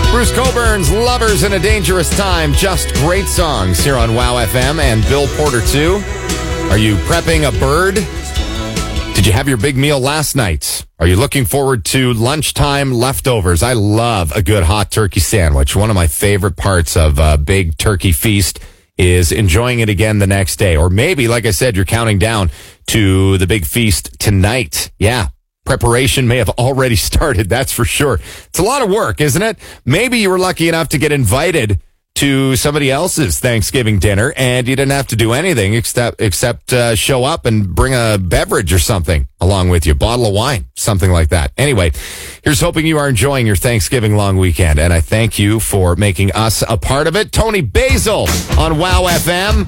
Bruce Coburn's Lovers in a Dangerous Time. Just great songs here on WOW FM and Bill Porter too. Are you prepping a bird? Did you have your big meal last night? Are you looking forward to lunchtime leftovers? I love a good hot turkey sandwich. One of my favorite parts of a big turkey feast is enjoying it again the next day. Or maybe, like I said, you're counting down to the big feast tonight. Yeah. Preparation may have already started, that's for sure. It's a lot of work, isn't it? Maybe you were lucky enough to get invited to somebody else's Thanksgiving dinner and you didn't have to do anything except show up and bring a beverage or something along with you, bottle of wine, something like that. Anyway, here's hoping you are enjoying your Thanksgiving long weekend, and I thank you for making us a part of it. Tony Basil on WOW FM.